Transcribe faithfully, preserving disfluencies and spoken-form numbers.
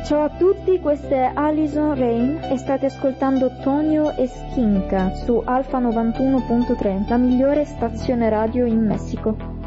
Ciao a tutti, questa è Alison Rain e state ascoltando Tonio e Skinka su Alfa novantuno punto tre, la migliore stazione radio in Messico.